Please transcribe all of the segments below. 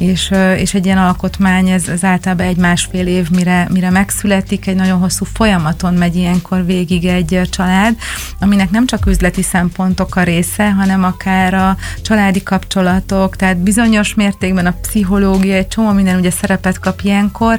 és egy ilyen alkotmány, ez általában 1-1,5 év, mire megszületik, egy nagyon hosszú folyamaton megy ilyenkor végig egy család, aminek nem csak üzleti szempontok a része, hanem akár a családi kapcsolatok, tehát bizonyos mértékben a pszichológia, egy csomó minden ugye szerepet kap ilyenkor,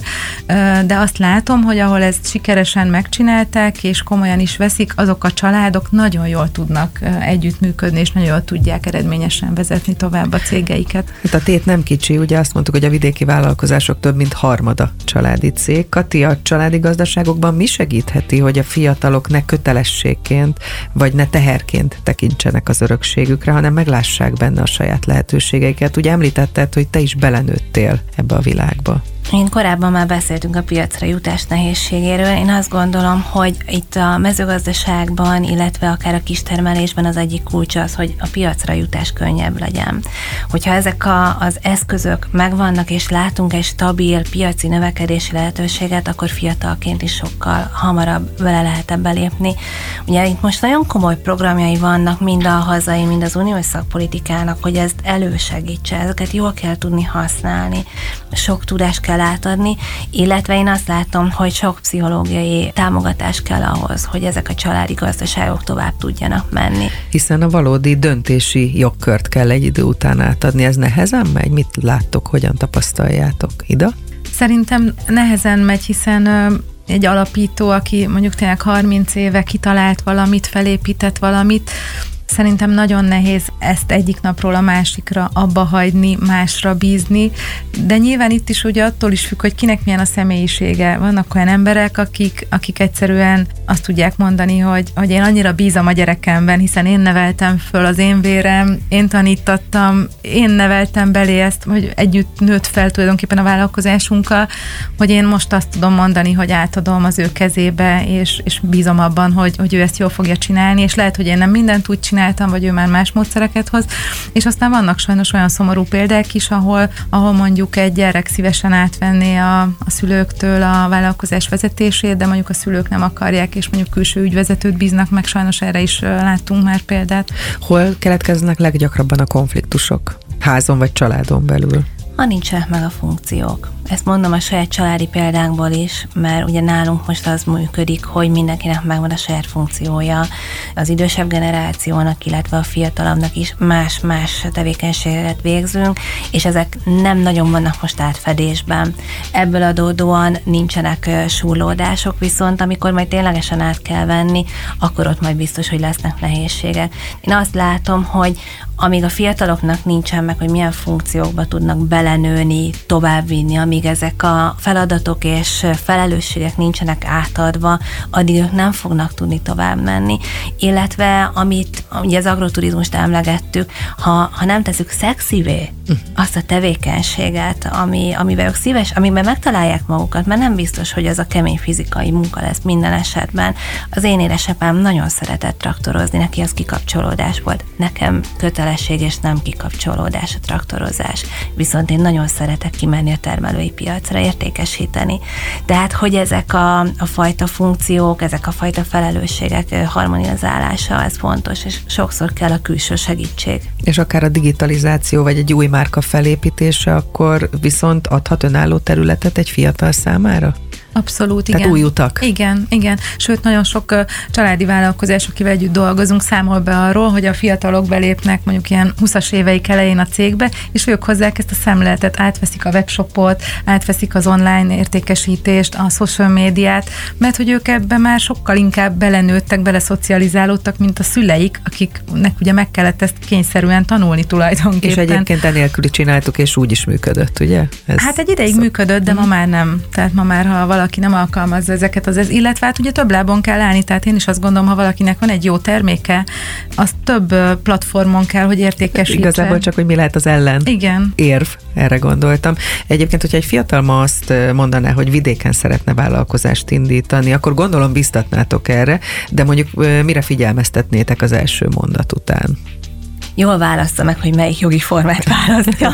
de azt látom, hogy ahol ezt sikeresen megcsinálták, és komolyan is veszik, azok a családok nagyon jól tudnak együttműködni, és nagyon jól tudják eredményesen vezetni tovább a cégeiket. Hát a tét nem kicsi, ugye azt mondtuk, hogy a vidéki vállalkozások több mint harmada családi cég. Kati, a családi gazdaságokban mi segítheti, hogy a fiatalok ne kötelességként, vagy ne teherként tekintsenek az örökségükre, hanem meglássák benne a saját lehetőségeiket? Ugye említetted, hogy te is belenőttél ebbe a világba. Én korábban már beszéltünk a piacra jutás nehézségéről. Én azt gondolom, hogy itt a mezőgazdaságban, illetve akár a kistermelésben az egyik kulcs az, hogy a piacra jutás könnyebb legyen. Hogyha ezek az eszközök megvannak, és látunk egy stabil piaci növekedési lehetőséget, akkor fiatalként is sokkal hamarabb vele lehet ebbe lépni. Ugye itt most nagyon komoly programjai vannak, mind a hazai, mind az uniós szakpolitikának, hogy ezt elősegítse, ezeket jól kell tudni használni. Sok tudást kell átadni, illetve én azt látom, hogy sok pszichológiai támogatás kell ahhoz, hogy ezek a családi gazdaságok tovább tudjanak menni. Hiszen a valódi döntési jogkört kell egy idő után átadni. Ez nehezen megy? Mit láttok, hogyan tapasztaljátok? Ida? Szerintem nehezen megy, hiszen egy alapító, aki mondjuk tényleg 30 éve kitalált valamit, felépített valamit, szerintem nagyon nehéz ezt egyik napról a másikra abba hagyni, másra bízni, de nyilván itt is ugye attól is függ, hogy kinek milyen a személyisége. Vannak olyan emberek, akik egyszerűen azt tudják mondani, hogy én annyira bízom a gyerekemben, hiszen én neveltem föl, az én vérem, én tanítattam, én neveltem belé ezt, hogy együtt nőtt fel tulajdonképpen a vállalkozásunkkal, hogy én most azt tudom mondani, hogy átadom az ő kezébe, és bízom abban, hogy ő ezt jól fogja csinálni, és lehet, hogy én nem mindent úgy csináltam, vagy ő már más módszereket hoz, és aztán vannak sajnos olyan szomorú példák is, ahol mondjuk egy gyerek szívesen átvenné a szülőktől a vállalkozás vezetését, de mondjuk a szülők nem akarják, és mondjuk külső ügyvezetőt bíznak meg, sajnos erre is láttunk már példát. Hol keletkeznek leggyakrabban a konfliktusok? Házon vagy családon belül? Ha nincsenek meg a funkciók. Ezt mondom a saját családi példánkból is, mert ugye nálunk most az működik, hogy mindenkinek megvan a saját funkciója, az idősebb generációnak, illetve a fiatalabbnak is más-más tevékenységet végzünk, és ezek nem nagyon vannak most átfedésben. Ebből adódóan nincsenek súrlódások, viszont amikor majd ténylegesen át kell venni, akkor ott majd biztos, hogy lesznek nehézségek. Én azt látom, hogy amíg a fiataloknak nincsen meg, hogy milyen funkciókba tudnak belenőni, továbbvinni, amíg ezek a feladatok és felelősségek nincsenek átadva, addig ők nem fognak tudni tovább menni. Illetve, amit ugye az agroturizmust emlegettük, ha nem tesszük szexivé azt a tevékenységet, amiben ők amiben megtalálják magukat, mert nem biztos, hogy az a kemény fizikai munka lesz minden esetben. Az én édesapám nagyon szeretett traktorozni, neki az kikapcsolódás volt. Nekem kötelesség és nem kikapcsolódás a traktorozás. Viszont én nagyon szeretek kimenni a termelői piacra, értékesíteni. Tehát, hogy ezek a fajta funkciók, ezek a fajta felelősségek harmonizálása, ez fontos, és sokszor kell a külső segítség. És akár a digitalizáció, vagy egy új márka felépítése, akkor viszont adhat önálló területet egy fiatal számára? Abszolút, igen. Tehát új utak. Igen. Sőt, nagyon sok családi vállalkozás, akivel együtt dolgozunk, számol be arról, hogy a fiatalok belépnek mondjuk ilyen 20-as éveik elején a cégbe, és ők hozzák ezt a szemléletet, átveszik a webshopot, átveszik az online értékesítést, a social médiát, mert hogy ők ebben már sokkal inkább belenőttek, beleszocializálódtak, mint a szüleik, akiknek ugye meg kellett ezt kényszerűen tanulni tulajdonképpen. És egyébként enélkül csináltuk, és úgy is működött, ugye? Hát egy ideig működött, de ma már nem. Tehát ma már, ha valaki nem alkalmazza ezeket illetve hát ugye több lábon kell állni, tehát én is azt gondolom, ha valakinek van egy jó terméke, az több platformon kell, hogy értékesítse. Igazából csak, hogy mi lehet az ellen. Igen. Érv, erre gondoltam. Egyébként, hogyha egy fiatal ma azt mondaná, hogy vidéken szeretne vállalkozást indítani, akkor gondolom biztatnátok erre, de mondjuk mire figyelmeztetnétek az első mondat után? Jól válassza meg, hogy melyik jogi formát választja,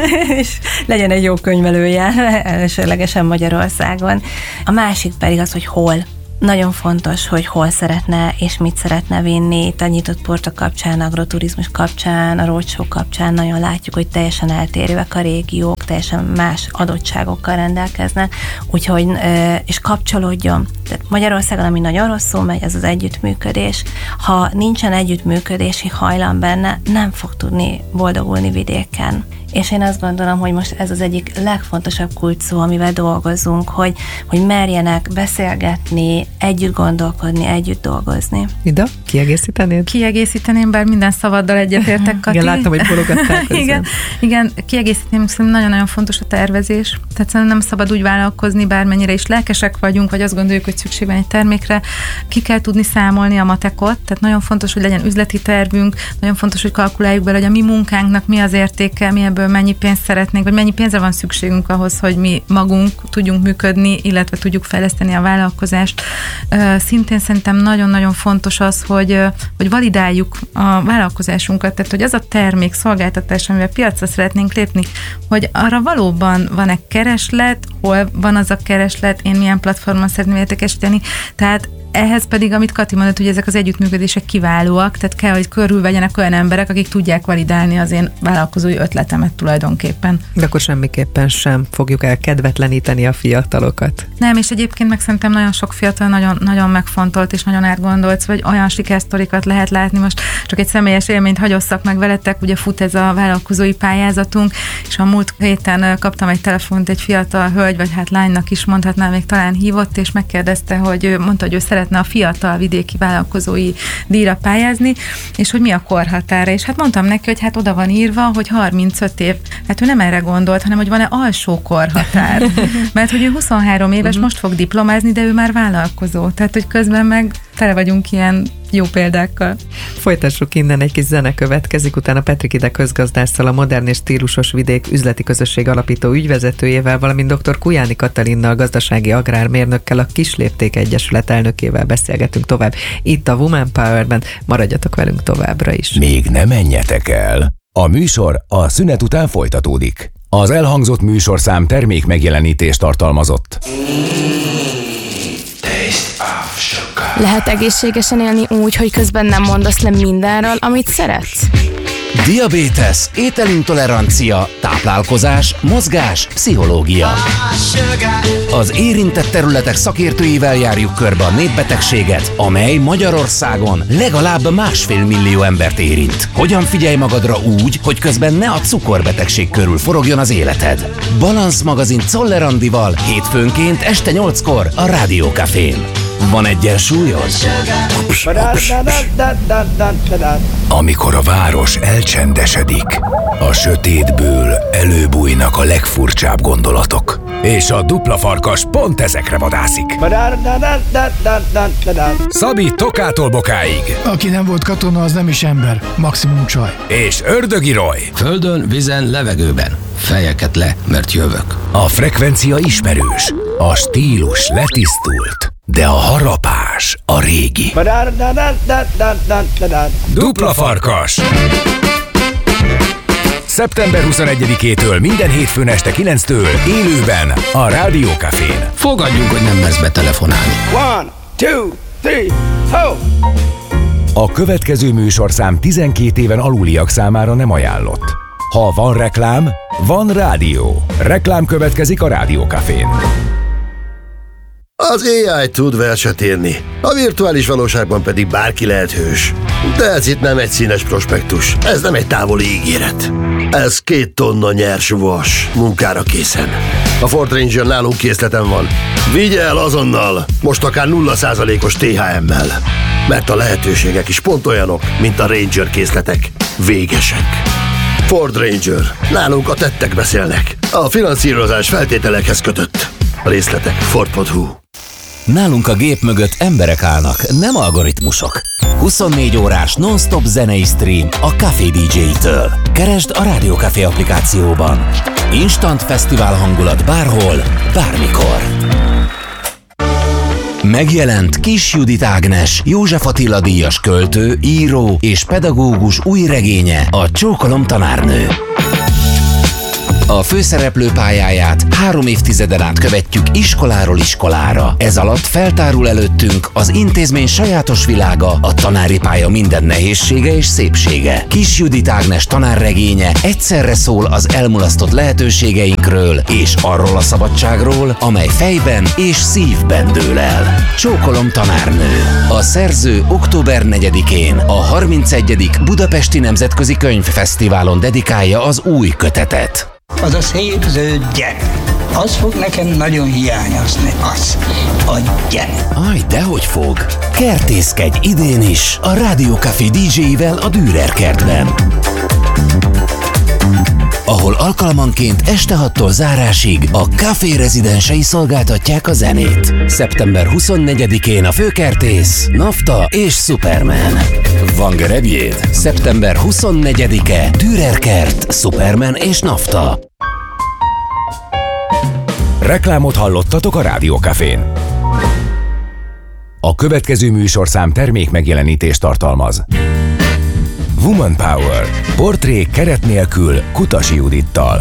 és legyen egy jó könyvelője, elsőlegesen Magyarországon. A másik pedig az, hogy hol. nagyon fontos, hogy hol szeretne és mit szeretne vinni. Itt a nyitott portok kapcsán, agroturizmus kapcsán, a roadshow kapcsán nagyon látjuk, hogy teljesen eltérőek a régiók, teljesen más adottságokkal rendelkeznek, úgyhogy és kapcsolódjon. Tehát Magyarországon, ami nagyon rosszul megy, ez az együttműködés. Ha nincsen együttműködési hajlam benne, nem fog tudni boldogulni vidéken. És én azt gondolom, hogy most ez az egyik legfontosabb kulcsszó, amivel dolgozunk, hogy merjenek beszélgetni, együtt gondolkodni, együtt dolgozni. Ida, kiegészítenéd? Kiegészíteném, bár minden szavaddal egyetértek, Kati. Igen, láttam, hogy bologattál közben. Igen, kiegészíteném, szerintem nagyon-nagyon fontos a tervezés. Tehát nem szabad úgy vállalkozni, bármennyire is lelkesek vagyunk, vagy azt gondoljuk, hogy szükség van egy termékre, ki kell tudni számolni a matekot, tehát nagyon fontos, hogy legyen üzleti tervünk, nagyon fontos, hogy kalkuláljuk bele, hogy a mi munkánknak mi az értéke, mi ebből mennyi pénzt szeretnénk, vagy mennyi pénzre van szükségünk ahhoz, hogy mi magunk tudjunk működni, illetve tudjuk fejleszteni a vállalkozást. Szintén szerintem nagyon-nagyon fontos az, hogy validáljuk a vállalkozásunkat, tehát hogy az a termék, szolgáltatás, amivel piacra szeretnénk lépni, hogy arra valóban van-e kereslet, hol van az a kereslet, én milyen platformon szeretném értékesíteni, tehát ehhez pedig, amit Kati mondott, hogy ezek az együttműködések kiválóak, tehát kell, hogy körülvegyenek olyan emberek, akik tudják validálni az én vállalkozói ötletemet tulajdonképpen. De akkor semmiképpen sem fogjuk el kedvetleníteni a fiatalokat. Nem, és egyébként meg szerintem nagyon sok fiatal nagyon, nagyon megfontolt és nagyon átgondolt, vagy olyan sikersztorikat lehet látni. Most csak egy személyes élményt hagyosszak meg veletek, ugye fut ez a vállalkozói pályázatunk, és a múlt héten kaptam egy telefont egy fiatal hölgy, vagy hát lánynak is mondhatnám, még talán hívott, és megkérdezte, hogy mondta, hogy ő szeretne a fiatal vidéki vállalkozói díjra pályázni, és hogy mi a korhatára. És hát mondtam neki, hogy hát oda van írva, hogy 35 év. Hát ő nem erre gondolt, hanem hogy van-e alsó korhatár. Mert hogy ő 23 éves, most fog diplomázni, de ő már vállalkozó. Tehát, hogy közben meg tele vagyunk ilyen jó példákkal. Folytassuk innen, egy kis zene következik, utána Petrik Ida közgazdásszal, a Modern és Stílusos Vidék üzleti közösség alapító ügyvezetőjével, valamint dr. Kujáni Katalinnal, gazdasági agrármérnökkel, a Kislépték Egyesület elnökével beszélgetünk tovább. Itt a Woman Power-ben, maradjatok velünk továbbra is. Még ne menjetek el! A műsor a szünet után folytatódik. Az elhangzott műsorszám termék megjelenítést tartalmazott. Lehet egészségesen élni úgy, hogy közben nem mondasz le mindenről, amit szeretsz? Diabétesz, ételintolerancia, táplálkozás, mozgás, pszichológia. Az érintett területek szakértőivel járjuk körbe a népbetegséget, amely Magyarországon legalább 1,5 millió embert érint. Hogyan figyelj magadra úgy, hogy közben ne a cukorbetegség körül forogjon az életed? Balansz magazin Czoller Andival hétfőnként este 8-kor a Rádió Cafén. Van egyensúlyod? Amikor a város elcsendesedik, a sötétből előbújnak a legfurcsább gondolatok. És a dupla farkas pont ezekre vadászik. Szabi Tokától Bokáig. Aki nem volt katona, az nem is ember. Maximum csaj. És Ördögi Roy. Földön, vízen, levegőben. Fejeket le, mert jövök. A frekvencia ismerős, a stílus letisztult, de a harapás a régi. Dupla farkas. Szeptember 21-től minden hétfőn este 9-től élőben a Rádió Cafén. Fogadjunk, hogy nem mersz betelefonálni. 1, 2, 3, ho! A következő műsorszám 12 éven aluliak számára nem ajánlott. Ha van reklám, van rádió. Reklám következik a Rádió Cafén. Az AI tud verset írni, a virtuális valóságban pedig bárki lehet hős. De ez itt nem egy színes prospektus, ez nem egy távoli ígéret. Ez 2 tonna nyers vas, munkára készen. A Ford Ranger nálunk készleten van. Vigye el azonnal, most akár 0%-os THM-mel. Mert a lehetőségek is pont olyanok, mint a Ranger készletek. Végesek. Ford Ranger. Nálunk a tettek beszélnek. A finanszírozás feltételekhez kötött. A részletek Ford.hu. Nálunk a gép mögött emberek állnak, nem algoritmusok. 24 órás non-stop zenei stream a Café DJ-től. Keresd a Rádió Café applikációban. Instant fesztivál hangulat bárhol, bármikor. Megjelent Kis Judit Ágnes, József Attila díjas költő, író és pedagógus új regénye, a Csókolom tanárnő. A főszereplő pályáját 3 évtizeden át követjük iskoláról iskolára. Ez alatt feltárul előttünk az intézmény sajátos világa, a tanári pálya minden nehézsége és szépsége. Kis Judit Ágnes tanárregénye egyszerre szól az elmulasztott lehetőségeinkről és arról a szabadságról, amely fejben és szívben dől el. Csókolom, tanárnő! A szerző október 4-én a 31. Budapesti Nemzetközi Könyvfesztiválon dedikálja az új kötetet. Az a szép zöld gyerek, az fog nekem nagyon hiányozni, az a gyerek. Aj, dehogy fog! Kertészkedj idén is a Rádió Café DJ-vel a Dürer kertben, ahol alkalmanként este 6-tól zárásig a Café rezidensei szolgáltatják a zenét. Szeptember 24-én a főkertész, Nafta és Superman. Van gerebjéd? Szeptember 24-e, Dürer kert, Superman és Nafta. Reklámot hallottatok a Rádió Cafén. A következő műsorszám termék megjelenítést tartalmaz. Woman Power. Portré keret nélkül Kutasi Judittal.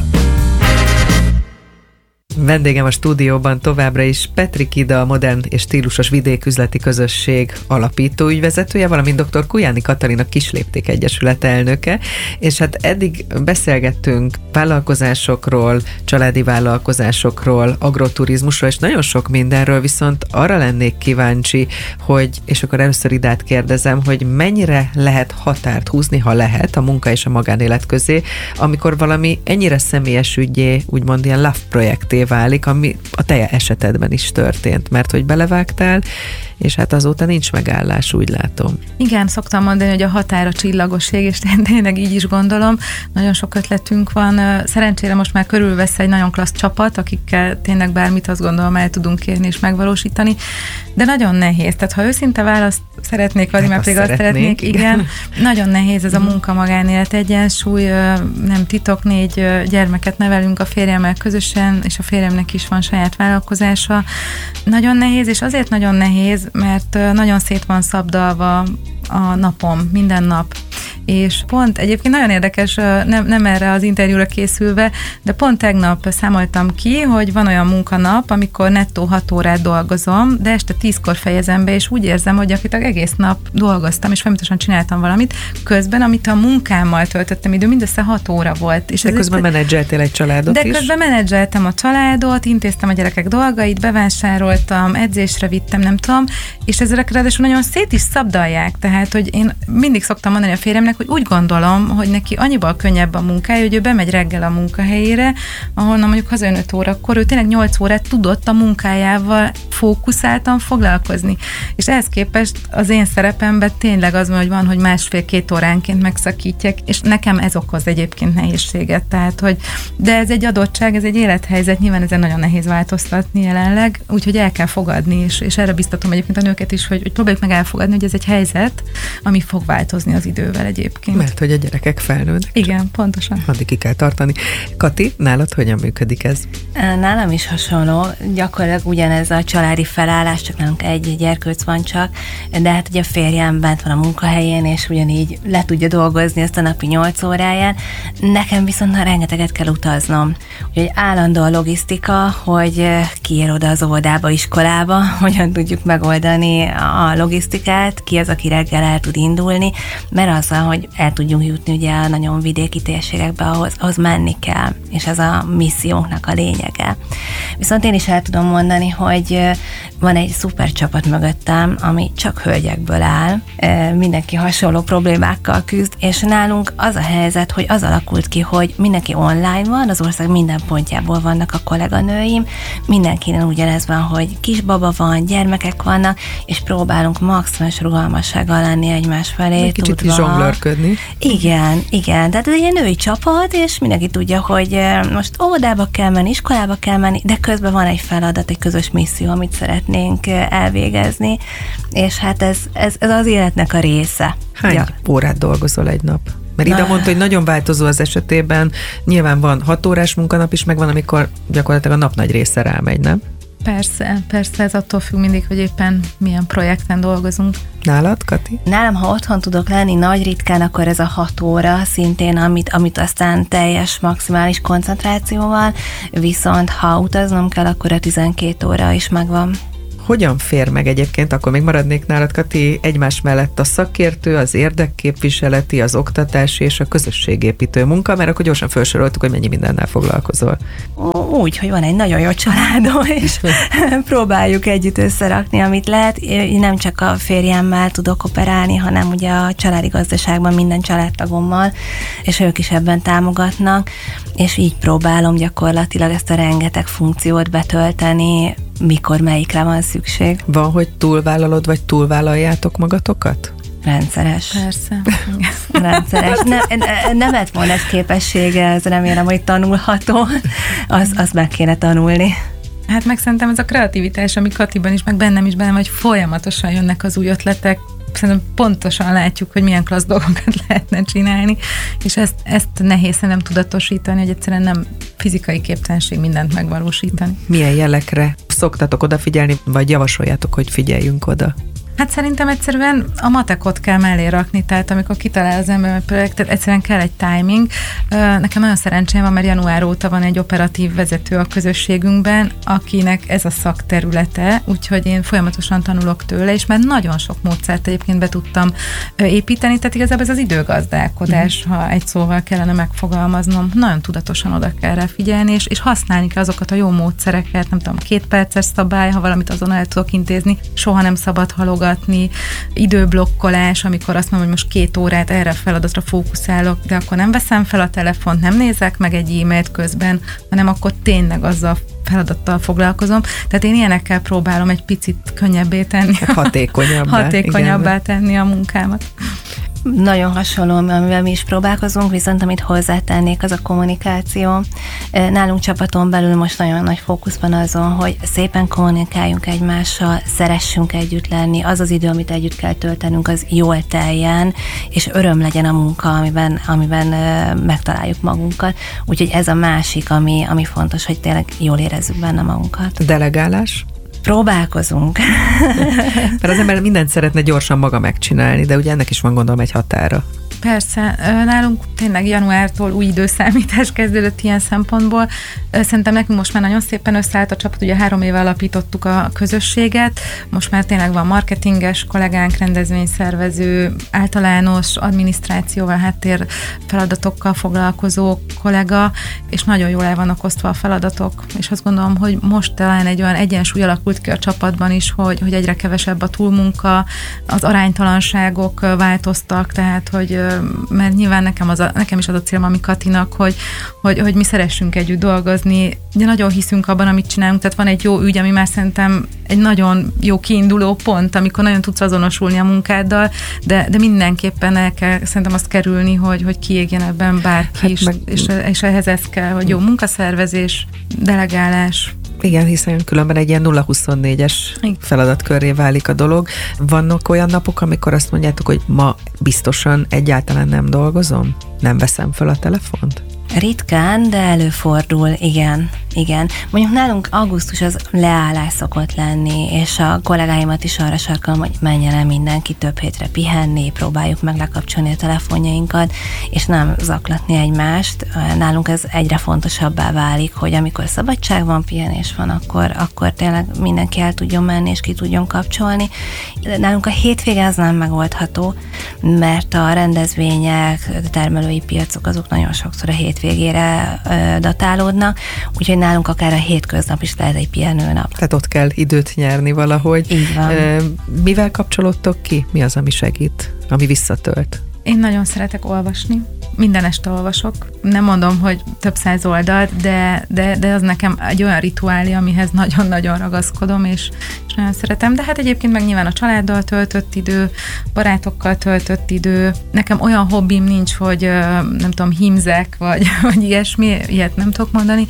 Vendégem a stúdióban továbbra is Petrik Ida, a Modern és Stílusos Vidéküzleti Közösség alapító ügyvezetője, valamint dr. Kujányi Katalin, a Kislépték Egyesület elnöke, és hát eddig beszélgettünk vállalkozásokról, családi vállalkozásokról, agroturizmusról, és nagyon sok mindenről, viszont arra lennék kíváncsi, hogy, és akkor először Idát kérdezem, hogy mennyire lehet határt húzni, ha lehet, a munka és a magánélet közé, amikor valami ennyire személyes ügyé, úgymond ilyen love projekté válik, ami a te esetedben is történt, mert hogy belevágtál, és hát azóta nincs megállás, úgy látom. Igen, szoktam mondani, hogy a határ a csillagoség, és tényleg így is gondolom. Nagyon sok ötletünk van. Szerencsére most már körülvesz egy nagyon klassz csapat, akikkel tényleg bármit, azt gondolom, el tudunk kérni és megvalósítani, de nagyon nehéz. Tehát ha őszinte választ szeretnék adni, mert pedig azt szeretnék, igen. Nagyon nehéz ez a munka-magánélet egyensúly, nem titok, 4 gyermeket nevelünk a férjemmel közösen, és a férjemnek is van saját vállalkozása. Nagyon nehéz, és azért nagyon nehéz, mert nagyon szét van szabdalva a napom, minden nap. És pont egyébként nagyon érdekes, nem erre az interjúra készülve, de pont tegnap számoltam ki, hogy van olyan munkanap, amikor nettó 6 órát dolgozom, de este 10-kor fejezem be, és úgy érzem, hogy gyakorlatilag egész nap dolgoztam, és folyamatosan csináltam valamit, közben, amit a munkámmal töltöttem idő, mindössze 6 óra volt. És de közben menedzseltél egy családot is? De közben menedzseltem a családot, intéztem a gyerekek dolgait, bevásároltam, edzésre vittem, nem tudom, és ezek ráadásul nagyon szét is szabdalják, tehát, hogy én mindig szoktam mondani a férjemnek, hogy úgy gondolom, hogy neki annyival könnyebb a munkája, hogy ő bemegy reggel a munkahelyére, ahol mondjuk hazajön 5 órakor, ő tényleg 8 órát tudott a munkájával fókuszáltan foglalkozni. És ehhez képest az én szerepemben tényleg az van, hogy van, hogy 1,5-2 óránként megszakítják, és nekem ez okoz egyébként nehézséget. Tehát, hogy de ez egy adottság, ez egy élethelyzet, nyilván ezen nagyon nehéz változtatni jelenleg, úgyhogy el kell fogadni, és erre biztatom egyébként a nőket is, hogy próbáljuk meg elfogadni, hogy ez egy helyzet, ami fog változni az idővel egyébként. Mert hogy a gyerekek felnőnek. Igen, pontosan. Addig ki kell tartani. Kati, nálad hogyan működik ez? Nálam is hasonló. Gyakorlatilag ugyanez a családi felállás, csak nálunk egy gyerkőc van csak, de hát ugye a férjem bent van a munkahelyén, és ugyanígy le tudja dolgozni ezt a napi 8 óráján. Nekem viszont rengeteget kell utaznom. Úgyhogy állandó a logisztika, hogy ki ér oda az óvodába, iskolába, hogyan tudjuk megoldani a logisztikát, ki az, aki reggel el tud indulni, mert azzal, hogy el tudjunk jutni ugye a nagyon vidéki térségekbe, ahhoz menni kell, és ez a missziónknak a lényege. Viszont én is el tudom mondani, hogy van egy szuper csapat mögöttem, ami csak hölgyekből áll, mindenki hasonló problémákkal küzd, és nálunk az a helyzet, hogy az alakult ki, hogy mindenki online van, az ország minden pontjából vannak a kolléganőim, mindenkinek ugyanez van, hogy kisbaba van, gyermekek vannak, és próbálunk maximális rugalmassággal lenni egymás felé. Egy kicsit is zsonglőrködni. Igen, tehát ez egy női csapat, és mindenki tudja, hogy most óvodába kell menni, iskolába kell menni, de közben van egy feladat, egy közös misszió, amit szeretnénk elvégezni, és hát ez az életnek a része. Hány órát dolgozol egy nap? Mert Ida mondta, hogy nagyon változó az esetében, nyilván van 6 órás munkanap is, meg van, amikor gyakorlatilag a nap nagy része rámegy, nem? Persze, ez attól függ mindig, hogy éppen milyen projekten dolgozunk. Nálad, Kati? Nálam, ha otthon tudok lenni nagy ritkán, akkor ez a 6 óra szintén, amit aztán teljes, maximális koncentrációval, viszont ha utaznom kell, akkor a 12 óra is megvan. Hogyan fér meg egyébként, akkor még maradnék nálad, Kati, egymás mellett a szakértő, az érdekképviseleti, az oktatási és a közösségépítő munka, mert akkor gyorsan felsoroltuk, hogy mennyi mindennel foglalkozol. Úgy, hogy van egy nagyon jó családom, és próbáljuk együtt összerakni, amit lehet. Én nem csak a férjemmel tudok operálni, hanem ugye a családi gazdaságban minden családtagommal, és ők is ebben támogatnak, és így próbálom gyakorlatilag ezt a rengeteg funkciót betölteni, mikor melyikre van szükség. Van, hogy túlvállalod, vagy túlvállaljátok magatokat? Rendszeres. Persze. Rendszeres. Nevetmondás képessége, ez remélem, hogy tanulható. Azt meg kéne tanulni. Hát meg szerintem ez a kreativitás, ami Katiban is, meg bennem is benne, hogy folyamatosan jönnek az új ötletek, szerintem pontosan látjuk, hogy milyen klassz dolgokat lehetne csinálni, és ezt nehéz szerintem tudatosítani, hogy egyszerűen nem fizikai képtelenség mindent megvalósítani. Milyen jelekre szoktatok odafigyelni, vagy javasoljátok, hogy figyeljünk oda? Hát szerintem egyszerűen a matekot kell mellé rakni, tehát amikor kitalál az ember projektet, egyszerűen kell egy timing. Nekem nagyon szerencsém van, mert január óta van egy operatív vezető a közösségünkben, akinek ez a szakterülete, úgyhogy én folyamatosan tanulok tőle, és már nagyon sok módszert egyébként be tudtam építeni, tehát igazából ez az időgazdálkodás, ha egy szóval kellene megfogalmaznom, nagyon tudatosan oda kell rá figyelni, és használni kell azokat a jó módszereket, nem tudom, 2 perces szabály, ha valamit azon el tudok intézni, soha nem szabad halogatni, időblokkolás, amikor azt mondom, hogy most 2 órát erre a feladatra fókuszálok, de akkor nem veszem fel a telefont, nem nézek meg egy e-mailt közben, hanem akkor tényleg azzal feladattal foglalkozom. Tehát én ilyenekkel próbálom egy picit könnyebbé tenni. Hatékonyabbá tenni a munkámat. Nagyon hasonló, amivel mi is próbálkozunk, viszont amit hozzátennék, az a kommunikáció. Nálunk csapaton belül most nagyon nagy fókusz van azon, hogy szépen kommunikáljunk egymással, szeressünk együtt lenni, az az idő, amit együtt kell töltenünk, az jól teljen, és öröm legyen a munka, amiben megtaláljuk magunkat. Úgyhogy ez a másik, ami fontos, hogy tényleg jól érezzük benne magunkat. Delegálás? Próbálkozunk. Mert az ember mindent szeretne gyorsan maga megcsinálni, de ugye ennek is van, gondolom, egy határa. Persze, nálunk tényleg januártól új időszámítás kezdődött ilyen szempontból. Szerintem nekünk most már nagyon szépen összeállt a csapat, ugye 3 éve alapítottuk a közösséget, most már tényleg van marketinges kollégánk, rendezvényszervező, általános adminisztrációval, háttér feladatokkal foglalkozó kollega, és nagyon jól el vannak osztva a feladatok, és azt gondolom, hogy most talán egy olyan egyensúly alakult ki a csapatban is, hogy egyre kevesebb a túlmunka, az aránytalanságok változtak, tehát hogy mert nyilván nekem is az a célom, ami Katinak, hogy mi szeressünk együtt dolgozni. Ugye nagyon hiszünk abban, amit csinálunk, tehát van egy jó ügy, ami már szerintem egy nagyon jó kiinduló pont, amikor nagyon tudsz azonosulni a munkáddal, de mindenképpen el kell szerintem azt kerülni, hogy kiégjen ebben bárki is, és ehhez ez kell, hogy jó munkaszervezés, delegálás. Igen, hiszen különben egy ilyen 0-24-es feladatkörré válik a dolog. Vannak olyan napok, amikor azt mondjátok, hogy ma biztosan egyáltalán nem dolgozom? Nem veszem fel a telefont? Ritkán, de előfordul, igen. Mondjuk nálunk augusztus az leállás szokott lenni, és a kollégáimat is arra sarkalom, hogy menjen el mindenki több hétre pihenni, próbáljuk meg lekapcsolni a telefonjainkat, és nem zaklatni egymást. Nálunk ez egyre fontosabbá válik, hogy amikor szabadság van, pihenés van, akkor tényleg mindenki el tudjon menni, és ki tudjon kapcsolni. Nálunk a hétvége az nem megoldható, mert a rendezvények, a termelői piacok azok nagyon sokszor a hétvégére datálódnak, úgyhogy nálunk akár a hétköznap is lehet egy pihenőnap. Tehát ott kell időt nyerni valahogy. Így van. Mivel kapcsolódtok ki? Mi az, ami segít, ami visszatölt? Én nagyon szeretek olvasni. Minden este olvasok. Nem mondom, hogy több 100 oldalt, de az nekem egy olyan rituálé, amihez nagyon-nagyon ragaszkodom, és nagyon szeretem. De hát egyébként meg nyilván a családdal töltött idő, barátokkal töltött idő. Nekem olyan hobbim nincs, hogy nem tudom, hímzek, vagy ilyesmi, ilyet nem tudok mondani,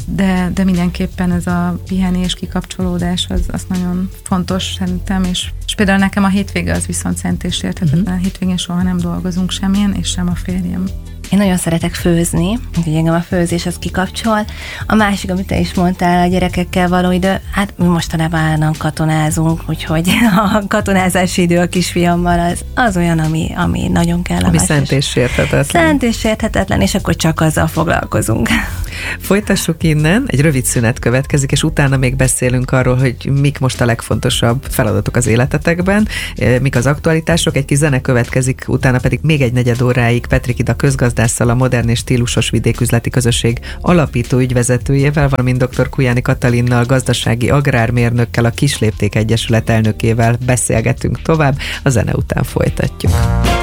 de mindenképpen ez a pihenés, kikapcsolódás, az nagyon fontos szerintem, és például nekem a hétvége az viszont szent és érthetetlen. Hétvégén soha nem dolgozunk sem én, és sem a férjem. Én nagyon szeretek főzni, úgyhogy engem a főzés az kikapcsol. A másik, amit te is mondtál, a gyerekekkel való idő, hát mi mostanában állandóan katonázunk, úgyhogy a katonázási idő a kisfiammal az olyan, ami nagyon kellemes. Ami szent és sérthetetlen. Szent és sérthetetlen, és akkor csak azzal foglalkozunk. Folytassuk innen, egy rövid szünet következik, és utána még beszélünk arról, hogy mik most a legfontosabb feladatok az életetekben, mik az aktualitások, egy kis zene következik, utána pedig még egy negyed óráig Petrik Ida közgazdásszal, a Modern és Stílusos Vidéküzleti Közösség alapító ügyvezetőjével, valamint dr. Kujáni Katalinnal, gazdasági agrármérnökkel, a Kislépték Egyesület elnökével beszélgetünk tovább, a zene után folytatjuk.